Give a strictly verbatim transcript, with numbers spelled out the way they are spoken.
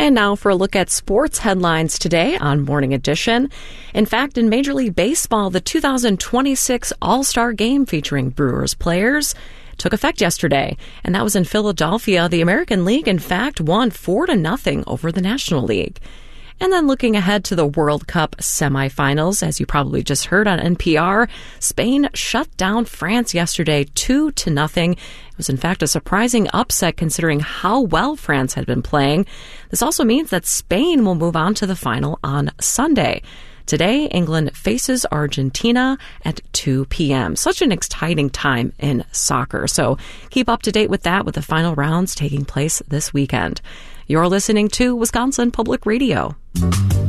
And now for a look at sports headlines today on Morning Edition. In fact, in Major League Baseball, the two thousand twenty-six All-Star Game featuring Brewers players took effect yesterday, and that was in Philadelphia. The American League, in fact, won four to nothing over the National League. And then looking ahead to the World Cup semifinals, as you probably just heard on N P R, Spain shut down France yesterday two to nothing. It was in fact a surprising upset considering how well France had been playing. This also means that Spain will move on to the final on Sunday. Today, England faces Argentina at two p.m. Such an exciting time in soccer. So keep up to date with that with the final rounds taking place this weekend. You're listening to Wisconsin Public Radio.